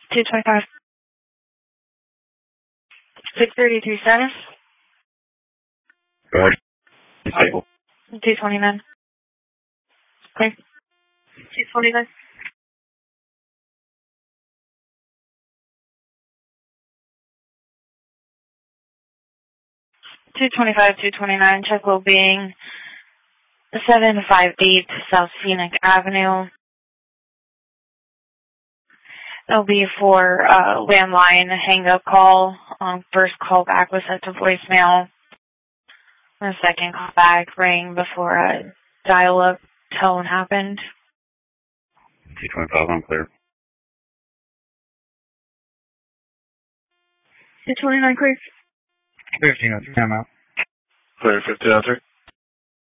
225. 633 status. Go ahead. Stable. 229. Clear. 229. 225, 229, check will being 758 South Phoenix Avenue. It'll be for landline hang-up call. First call back was sent to voicemail. The second call back rang before a dial-up tone happened. 225, I'm clear. 229, clear. Clear, 1503, I'm out. Clear, 1503.